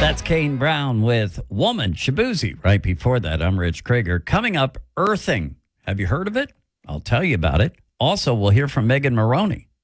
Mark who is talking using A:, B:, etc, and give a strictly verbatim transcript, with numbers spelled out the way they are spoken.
A: That's Kane Brown with Woman, Shabuzi. Right before that, I'm Rich Krager. Coming up, earthing. Have you heard of it? I'll tell you about it. Also, we'll hear from Megan Maroney.